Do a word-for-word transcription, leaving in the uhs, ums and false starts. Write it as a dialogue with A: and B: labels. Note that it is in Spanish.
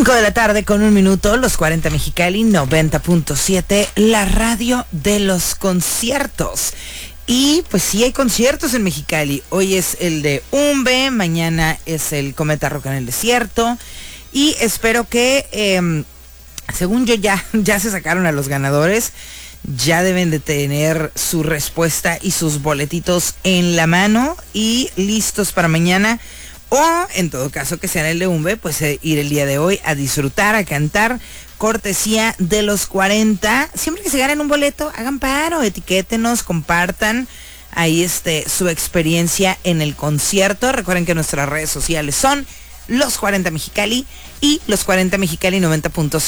A: cinco de la tarde con un minuto, los cuarenta Mexicali, noventa punto siete, la radio de los conciertos. Y pues sí hay conciertos en Mexicali. Hoy es el de Umbe, mañana es el Cometa Rock en el Desierto. Y espero que, eh, según yo ya, ya se sacaron a los ganadores. Ya deben de tener su respuesta y sus boletitos en la mano y listos para mañana. O, en todo caso, que sea el de Umbe, pues eh, ir el día de hoy a disfrutar, a cantar, cortesía de los cuarenta. Siempre que se ganen un boleto, hagan paro, etiquétenos, compartan ahí este, su experiencia en el concierto. Recuerden que nuestras redes sociales son los cuarenta Mexicali y los cuarenta Mexicali noventa punto siete.